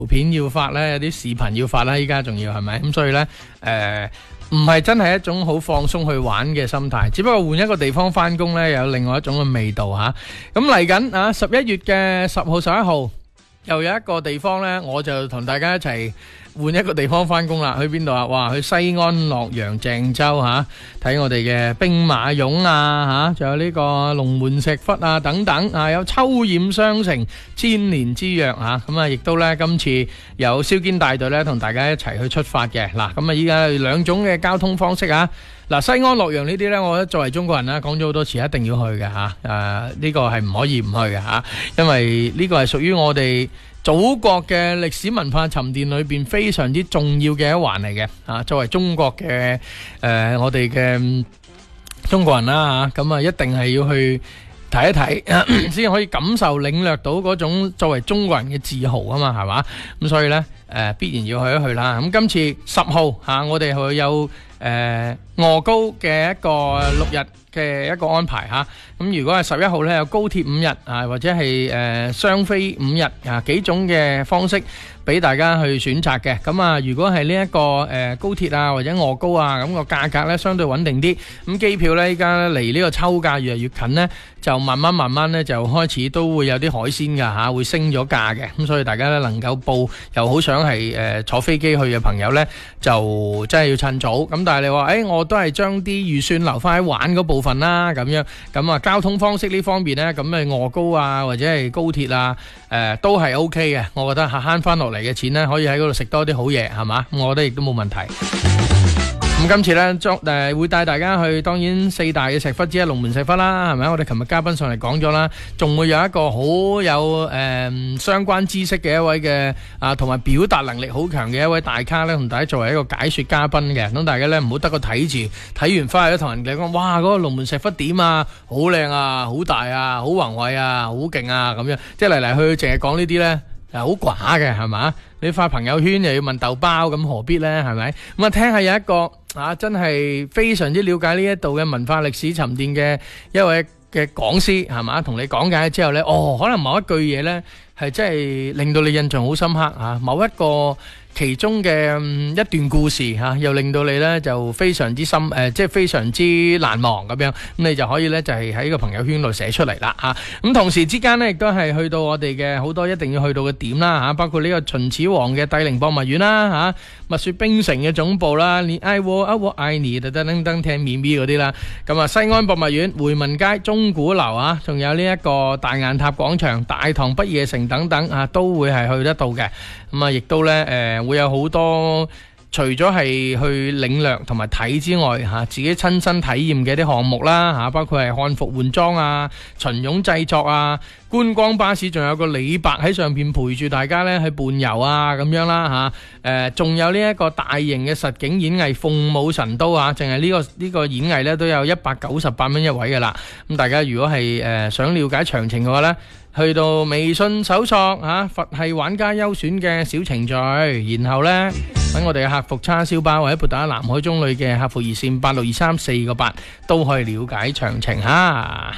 圖片要發咧，有啲視頻要發啦，依家仲要係咪？咁所以咧，唔係真係一種好放鬆去玩嘅心態，只不過換一個地方翻工咧，有另外一種嘅味道吓。咁嚟緊啊，11月嘅10號、11號，又有一個地方咧，我就同大家一齊換一個地方翻工啦。去邊度啊？哇，去西安、洛陽、鄭州吓，睇我哋嘅兵馬俑啊吓，仲有呢個龍門石窟啊等等啊，有秋染雙城、千年之約吓，咁啊亦都咧今次有燒堅大隊咧同大家一齊去出發嘅。嗱，咁啊依家兩種嘅交通方式啊。嗱，西安、洛陽呢啲呢，我覺得作為中國人啦，講咗好多次，一定要去嘅嚇。呢個係唔可以唔去嘅嚇，因為呢個係屬於我哋祖國嘅歷史文化沉澱裏邊非常之重要嘅一環嚟嘅嚇。作為中國嘅我哋嘅中國人啦嚇，咁啊一定係要去睇一睇，先可以感受領略到嗰種作為中國人嘅自豪啊嘛，係嘛？咁所以呢，必然要去一去啦。咁今次10號嚇，我哋會有鵝高嘅一個6日嘅一個安排嚇。咁如果係11號呢，有高鐵5日啊，或者係雙飛5日啊，幾種嘅方式俾大家去選擇嘅。咁啊，如果係呢一個高鐵啊或者鵝高啊，咁個價格呢相對穩定啲。咁機票呢，依家離呢個秋假越嚟越近呢，就慢慢呢就開始都會有啲海鮮㗎嚇，會升咗價嘅。咁所以大家呢能夠報又好想係坐飛機去嘅朋友呢，就真係要趁早。咁但係你話我都係將啲預算留翻喺玩嗰部分啦，咁樣咁啊，交通方式呢方面呢，咁鵝高啊或者係高鐵啊，都係 OK 嘅。我覺得慳翻落嚟嘅錢呢，可以喺嗰度食多啲好嘢，係嘛？我覺得亦都冇問題。咁今次呢，會帶大家去，當然4大嘅石窟之一龍門石窟啦，係咪？我哋琴日嘉賓上嚟講咗啦，仲會有一個好有相關知識嘅一位嘅同埋表達能力好強嘅一位大咖呢，同大家作為一個解說嘉賓嘅。咁大家呢，唔好得個睇住，睇完翻去都同人哋講，哇，嗰個龍門石窟點啊，好靚啊，好大啊，好宏偉啊，好勁啊，咁樣，即係嚟嚟去去淨係講呢啲呢，好寡嘅，係嘛？你發朋友圈又要問豆包，咁何必呢？係咪？咁啊，聽下有一個真係非常之了解呢一度嘅文化歷史沉澱嘅一位嘅講師，係嘛？同你講解之後呢，可能某一句嘢呢係真係令到你印象好深刻啊！某一個其中嘅一段故事又令到你呢就非常之深，即係非常之難忘咁樣。咁你就可以呢，就係喺個朋友圈度寫出嚟啦嚇。咁同時之間呢，亦都係去到我哋嘅好多一定要去到嘅點啦嚇，包括呢個秦始皇嘅帝陵博物院啦嚇，蜜雪冰城嘅總部啦，你愛我啊我愛你等等等聽咪咪嗰啲啦。咁啊，西安博物院、回民街、鐘鼓樓啊，仲有呢一個大雁塔廣場、大唐不夜城等等啊，都會係去得到嘅。咁啊，亦都呢會有好多除咗係去領略同埋睇之外，自己親身體驗嘅啲項目啦，包括係漢服換裝啊、秦俑製作啊、觀光巴士，仲有個李白喺上邊陪住大家呢去伴遊啊咁樣啦仲有呢一個大型嘅實景演藝鳳舞神都啊，淨係呢個演藝呢都有198蚊一位㗎啦。咁大家如果係想了解詳情嘅話呢，去到微信搜索佛系玩家優選嘅小程序，然後呢揾我哋嘅客服叉燒包，或者撥打南海中旅嘅客服熱線8623-4個8，都可以了解詳情哈。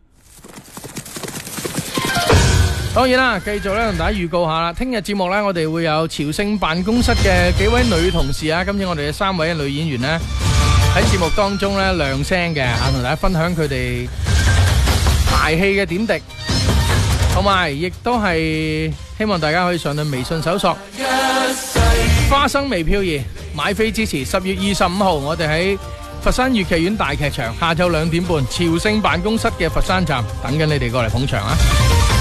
當然啦，繼續咧同大家預告下啦，聽日節目呢，我哋會有朝聖辦公室嘅幾位女同事啊，今次我哋嘅3位女演員呢，喺節目當中呢亮聲嘅同大家分享佢哋排戲嘅點滴。同埋，亦都係希望大家可以上到微信搜索花生微飄移，買飛支持。10月25號，我哋喺佛山粵劇院大劇場，下晝2點半，朝聖辦公室嘅佛山站等緊你哋過嚟捧場啊！